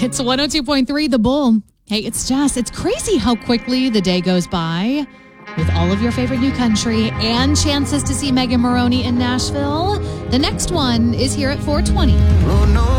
It's 102.3 The Bull. Hey, it's crazy how quickly the day goes by with all of your favorite new country and chances to see Megan Moroney in Nashville. The next one is here at 4:20. Oh, no.